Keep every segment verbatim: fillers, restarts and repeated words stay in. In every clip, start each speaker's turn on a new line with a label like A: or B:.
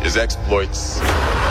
A: his exploits.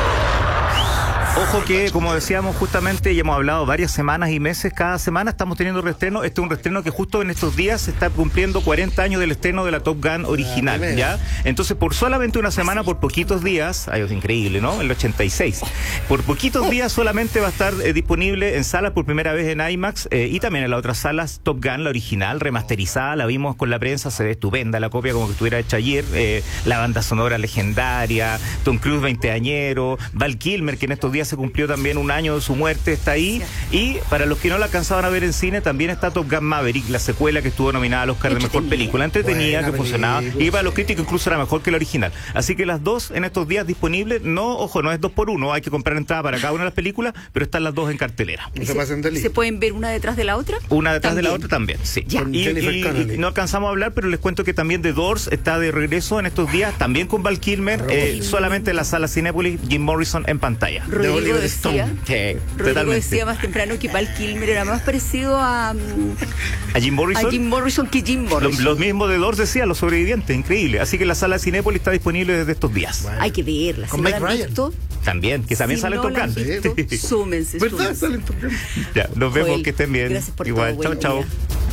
B: Ojo que, como decíamos justamente, y hemos hablado varias semanas y meses, cada semana estamos teniendo reestreno. Este es un reestreno que justo en estos días se está cumpliendo cuarenta años del estreno de la Top Gun original, ah, ¿ya? Entonces, por solamente una semana, por poquitos días, ay, es increíble, ¿no? El ochenta y seis. Por poquitos días solamente va a estar eh, disponible en salas por primera vez en IMAX eh, y también en las otras salas. Top Gun, la original, remasterizada, la vimos con la prensa, se ve estupenda la copia como que estuviera hecha ayer. Eh, la banda sonora legendaria, Tom Cruise veinteañero, Val Kilmer, que en estos días se cumplió también un año de su muerte, está ahí. Y para los que no la alcanzaban a ver en cine, también está Top Gun Maverick, la secuela que estuvo nominada al Oscar de Mejor Película. Entretenida, que funcionaba, y para los críticos incluso era mejor que la original. Así que las dos en estos días disponibles, no, ojo, no es dos por uno, hay que comprar entrada para cada una de las películas, pero están las dos en cartelera.
C: ¿Y se, ¿Se pueden ver una detrás de la otra?
B: Una detrás
C: ¿También?
B: de la otra también, sí.
C: Ya.
B: Y, y, y no alcanzamos a hablar, pero les cuento que también The Doors está de regreso en estos días, también con Val Kilmer, eh, solamente en la sala Cinépolis, Jim Morrison en pantalla.
C: Rodrigo decía,
B: Sí,
C: Rodrigo
B: totalmente.
C: decía más temprano que Val Kilmer era más parecido a,
B: ¿A Jim Morrison?
C: a Jim Morrison que Jim Morrison.
B: Los, los mismos de Doors decían, los sobrevivientes, increíble. Así que la sala de Cinépolis está disponible desde estos días.
C: Bueno. Hay que verla.
D: Con
C: si
D: Mike
C: no la han
D: Ryan.
C: visto,
B: También, que también
C: si
B: sale
C: no
B: Top
C: la han
B: Gun.
C: visto, súmense,
D: ¿Verdad?
C: súmense.
D: Sale en Top Gun.
B: Ya, nos vemos,
C: Joel,
B: que estén bien.
C: gracias por
B: Igual,
C: todo,
B: chao,
C: buen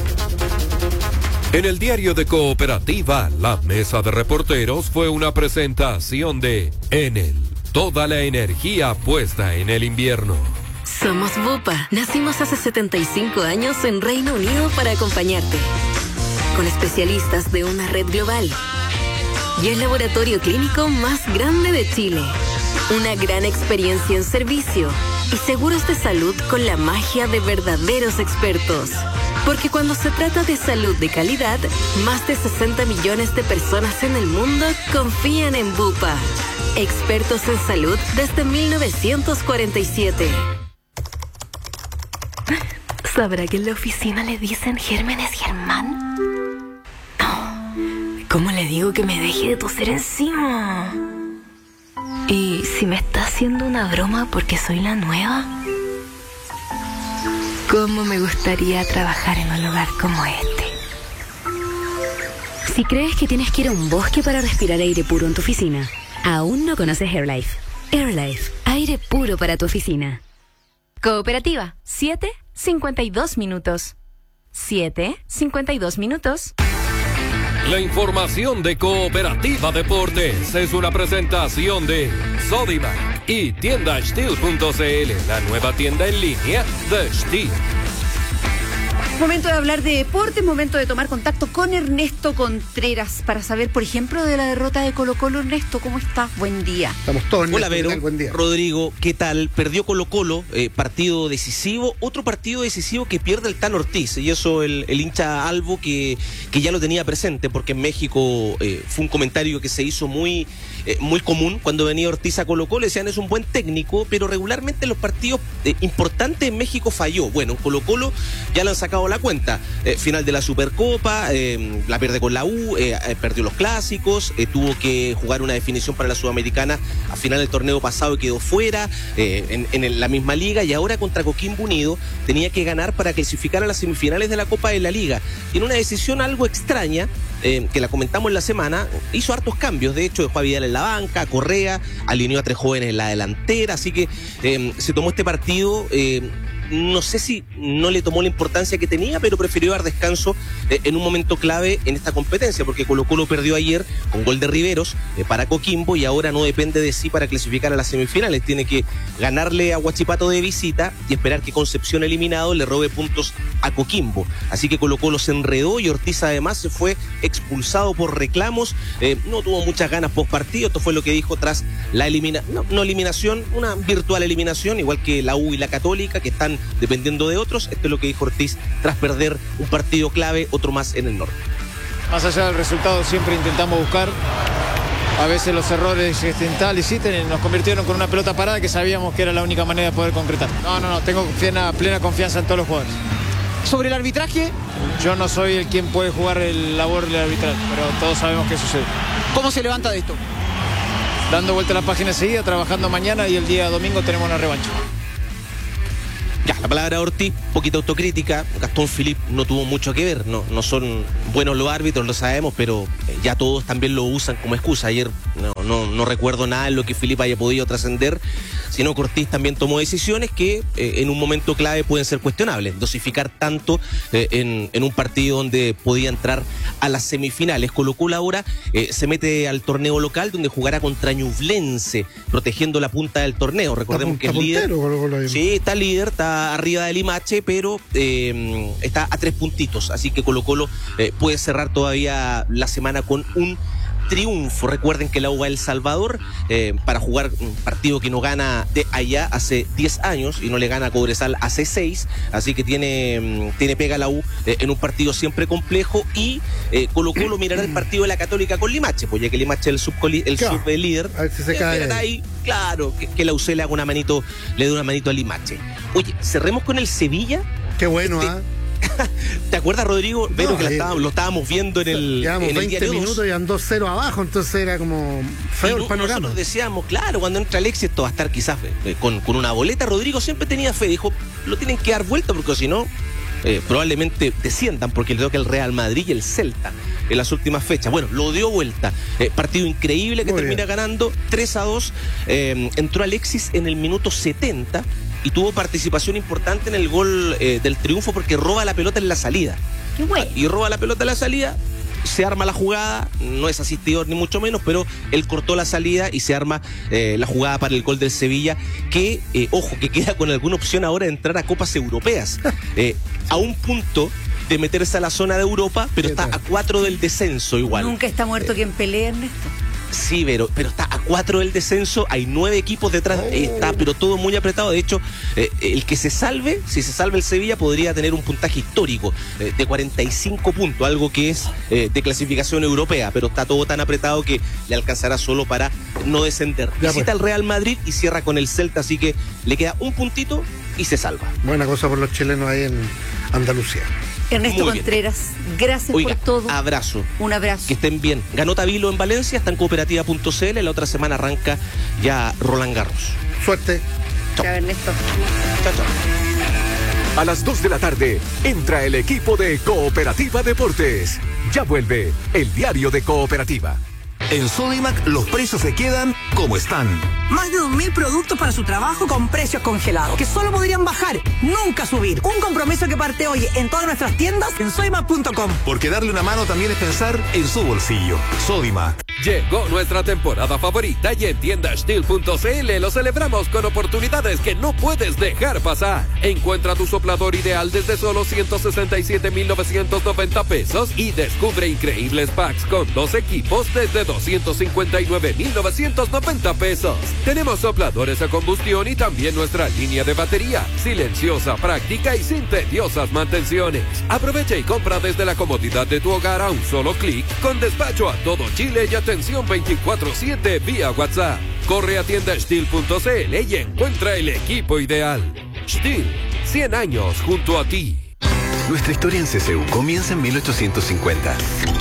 B: chao.
C: día.
E: En el diario de Cooperativa, la mesa de reporteros fue una presentación de Enel. Toda la energía puesta en el invierno.
F: Somos Bupa. Nacimos hace setenta y cinco años en Reino Unido para acompañarte. Con especialistas de una red global. Y el laboratorio clínico más grande de Chile. Una gran experiencia en servicio. Y seguros de salud con la magia de verdaderos expertos. Porque cuando se trata de salud de calidad, más de sesenta millones de personas en el mundo confían en Bupa. Expertos en salud desde mil novecientos cuarenta y siete. ¿Sabrá que en la oficina le dicen Gérmenes Germán? No. ¿Cómo le digo que me deje de toser encima? ¿Y si me está haciendo una broma porque soy la nueva? ¿Cómo me gustaría trabajar en un lugar como este? Si crees que tienes que ir a un bosque para respirar aire puro en tu oficina, aún no conoces AirLife. AirLife, aire puro para tu oficina.
G: Cooperativa, siete cincuenta y dos minutos. siete cincuenta y dos minutos.
E: La información de Cooperativa Deportes es una presentación de Sodimac y tienda Steel punto c l, la nueva tienda en línea de Steel.
C: Momento de hablar de deporte, momento de tomar contacto con Ernesto Contreras para saber, por ejemplo, de la derrota de Colo-Colo. Ernesto, ¿cómo estás? Buen día.
D: Estamos todos en
H: Hola,
D: esto,
H: Vero.
D: ¿qué tal? Buen día.
H: Rodrigo, ¿qué tal? Perdió Colo-Colo, eh, partido decisivo, otro partido decisivo que pierde el Tan Ortiz, y eso el, el hincha Albo que, que ya lo tenía presente, porque en México eh, fue un comentario que se hizo muy, eh, muy común cuando venía Ortiz a Colo-Colo. Decían, es un buen técnico, pero regularmente en los partidos eh, importantes en México falló. Bueno, en Colo-Colo ya le han sacado la cuenta. Eh, final de la Supercopa, eh, la pierde con la U, eh, eh, perdió los clásicos, eh, tuvo que jugar una definición para la Sudamericana a final del torneo pasado y quedó fuera eh, en, en la misma liga, y ahora contra Coquimbo Unido tenía que ganar para clasificar a las semifinales de la Copa de la Liga. Y en una decisión algo extraña, eh, que la comentamos en la semana, hizo hartos cambios. De hecho, dejó a Vidal en la banca, a Correa, alineó a tres jóvenes en la delantera, así que eh, se tomó este partido. Eh, No sé si no le tomó la importancia que tenía, pero prefirió dar descanso eh, en un momento clave en esta competencia, porque Colo-Colo perdió ayer con gol de Riveros eh, para Coquimbo, y ahora no depende de sí para clasificar a las semifinales. Tiene que ganarle a Huachipato de visita y esperar que Concepción, eliminado, le robe puntos a Coquimbo. Así que Colo-Colo se enredó, y Ortiz además se fue expulsado por reclamos. Eh, no tuvo muchas ganas post partido. Esto fue lo que dijo tras la eliminación, no, no eliminación, una virtual eliminación, igual que la U y la Católica, que están dependiendo de otros. Esto es lo que dijo Ortiz tras perder un partido clave, otro más en el norte.
I: Más allá del resultado, siempre intentamos buscar. A veces los errores existenciales nos convirtieron con una pelota parada que sabíamos que era la única manera de poder concretar. No, no, no, tengo plena, plena confianza en todos los jugadores.
J: Sobre el arbitraje,
I: Yo no soy el quien puede jugar el labor del arbitral, pero todos sabemos qué sucede.
J: ¿cómo se levanta de esto?
I: Dando vuelta a la página enseguida, trabajando mañana, y el día domingo tenemos una revancha.
H: Ya, la palabra Ortiz, poquita autocrítica. Gastón Philippe no tuvo mucho que ver, no, no son buenos los árbitros, lo sabemos, pero ya todos también lo usan como excusa. Ayer no, no, no recuerdo nada en lo que Felipe haya podido trascender, sino que Ortiz también tomó decisiones que eh, en un momento clave pueden ser cuestionables. Dosificar tanto eh, en, en un partido donde podía entrar a las semifinales. Colo-Colo ahora eh, se mete al torneo local donde jugará contra Ñublense, protegiendo la punta del torneo. Recordemos que es líder. Sí, está líder, está arriba del Limache, pero eh, está a tres puntitos. Así que Colo-Colo eh, puede cerrar todavía la semana con un triunfo. Recuerden que la U va a El Salvador eh, para jugar un partido que no gana de allá hace diez años y no le gana a Cobresal hace seis, así que tiene, tiene pega la U eh, en un partido siempre complejo. Y eh, Colo Colo mirará el partido de la Católica con Limache, pues ya que Limache es el subcoli, el
A: claro,
H: sublíder,
A: a ver si se cae.
H: Ahí, claro, que, que la U C le haga una manito, le dé una manito a Limache. Oye, cerremos con el Sevilla.
A: Qué bueno, ¿ah?
H: Este, ¿te acuerdas, Rodrigo?
A: No,
H: Pero que la
A: eh,
H: estábamos, lo estábamos viendo en el,
A: llevamos
H: en el
A: veinte minutos y eran dos cero abajo, entonces era como feo
H: y
A: el panorama.
H: Nosotros decíamos, claro, cuando entra Alexis esto va a estar quizás eh, con, con una boleta. Rodrigo siempre tenía fe, dijo, lo tienen que dar vuelta porque si no, eh, probablemente desciendan, porque le toca el Real Madrid y el Celta en las últimas fechas. Bueno, lo dio vuelta. Eh, partido increíble que Muy termina bien. ganando tres a dos. Eh, entró Alexis en el minuto setenta. Y tuvo participación importante en el gol eh, del triunfo porque roba la pelota en la salida.
C: Qué bueno.
H: Y roba la pelota en la salida, se arma la jugada, no es asistidor ni mucho menos, pero él cortó la salida y se arma eh, la jugada para el gol del Sevilla, que, eh, ojo, que queda con alguna opción ahora de entrar a Copas Europeas. Eh, a un punto de meterse a la zona de Europa, pero está a cuatro del descenso igual.
C: Nunca está muerto
H: eh,
C: quien pelea, Ernesto.
H: Sí, pero, pero está a cuatro del descenso, hay nueve equipos detrás, oh. está pero todo muy apretado. De hecho, eh, el que se salve, si se salve el Sevilla, podría tener un puntaje histórico eh, de cuarenta y cinco puntos, algo que es eh, de clasificación europea, pero está todo tan apretado que le alcanzará solo para no descender. Ya Visita pues. al Real Madrid y cierra con el Celta, así que le queda un puntito y se salva.
A: Buena cosa por los chilenos ahí en Andalucía.
C: Ernesto Contreras, gracias
H: Oiga,
C: por todo.
H: Abrazo.
C: Un abrazo.
H: Que estén bien. Ganó Tabilo en Valencia, está en cooperativa punto c l. La otra semana arranca ya Roland Garros.
A: Suerte.
C: Chao, Ernesto.
H: Chao, chao.
D: A las dos de la tarde entra el equipo de Cooperativa Deportes. Ya vuelve el diario de Cooperativa.
K: En Sodimac los precios se quedan como están.
L: Más de dos mil productos para su trabajo con precios congelados, que solo podrían bajar, nunca subir. Un compromiso que parte hoy en todas nuestras tiendas en sodimac punto com.
K: Porque darle una mano también es pensar en su bolsillo. Sodimac.
E: Llegó nuestra temporada favorita y en tienda steel punto c l lo celebramos con oportunidades que no puedes dejar pasar. Encuentra tu soplador ideal desde solo ciento sesenta y siete mil novecientos noventa pesos y descubre increíbles packs con dos equipos desde doscientos cincuenta y nueve mil novecientos noventa pesos. Tenemos sopladores a combustión y también nuestra línea de batería, silenciosa, práctica y sin tediosas mantenciones. Aprovecha y compra desde la comodidad de tu hogar a un solo clic, con despacho a todo Chile y atención veinticuatro siete vía WhatsApp. Corre a tienda steel punto c l y encuentra el equipo ideal. Steel, cien años junto a ti.
K: Nuestra historia en C C U comienza en mil ochocientos cincuenta.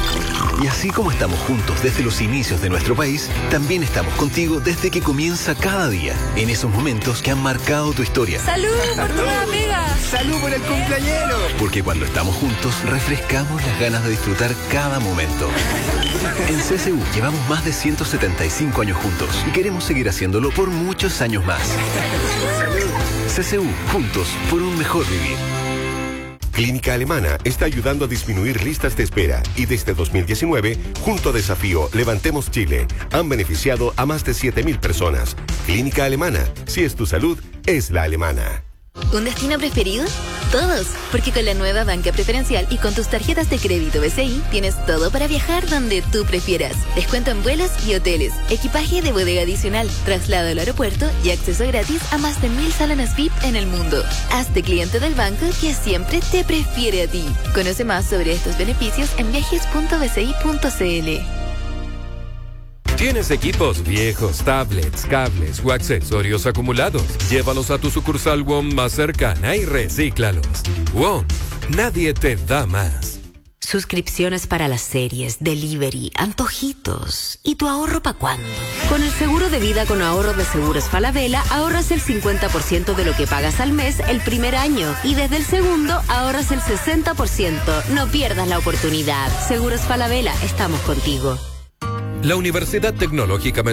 K: Y así como estamos juntos desde los inicios de nuestro país, también estamos contigo desde que comienza cada día, en esos momentos que han marcado tu historia.
C: ¡Salud por tu amiga!
A: ¡Salud por el cumpleañero!
K: Porque cuando estamos juntos, refrescamos las ganas de disfrutar cada momento. En C C U llevamos más de ciento setenta y cinco años juntos y queremos seguir haciéndolo por muchos años más. C C U, juntos por un mejor vivir.
M: Clínica Alemana está ayudando a disminuir listas de espera y desde dos mil diecinueve, junto a Desafío Levantemos Chile, han beneficiado a más de siete mil personas. Clínica Alemana, si es tu salud, es la alemana.
F: ¿Un destino preferido? Todos, porque con la nueva banca preferencial y con tus tarjetas de crédito B C I tienes todo para viajar donde tú prefieras. Descuento en vuelos y hoteles, equipaje de bodega adicional, traslado al aeropuerto y acceso gratis a más de mil salones V I P en el mundo. Hazte cliente del banco que siempre te prefiere a ti. Conoce más sobre estos beneficios en viajes punto b c i punto c l.
E: ¿Tienes equipos viejos, tablets, cables o accesorios acumulados? Llévalos a tu sucursal W O M más cercana y recíclalos. W O M, nadie te da más.
N: Suscripciones para las series, delivery, antojitos. ¿Y tu ahorro para cuándo? Con el seguro de vida con ahorro de Seguros Falabella ahorras el cincuenta por ciento de lo que pagas al mes el primer año y desde el segundo ahorras el sesenta por ciento. No pierdas la oportunidad. Seguros Falabella, estamos contigo.
E: La Universidad Tecnológica